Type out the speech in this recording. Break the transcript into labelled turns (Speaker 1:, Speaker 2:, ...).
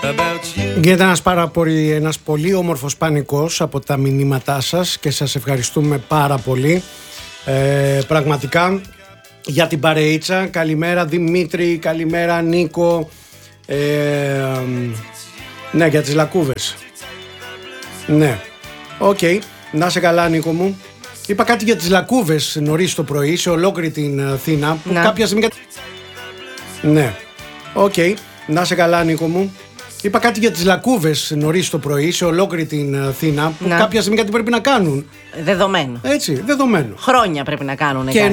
Speaker 1: Γίνεται ένας πολύ όμορφος πανικός από τα μηνύματά σας και σας ευχαριστούμε πάρα πολύ. Πραγματικά για την παρεΐτσα. Καλημέρα Δημήτρη, καλημέρα Νίκο. Ναι, για τις λακκούβες. Ναι, οκ. Να σε καλά Νίκο μου. Είπα κάτι για τις λακκούβες νωρίς το πρωί σε ολόκληρη την Αθήνα που κάποια στιγμή... Ναι, οκ. Να σε καλά Νίκο μου. Είπα κάτι για τις λακκούβες νωρίς το πρωί σε ολόκληρη την Αθήνα που κάποια στιγμή κάτι πρέπει να κάνουν.
Speaker 2: Δεδομένο.
Speaker 1: Έτσι, δεδομένο.
Speaker 2: Χρόνια πρέπει να κάνουν.
Speaker 1: Και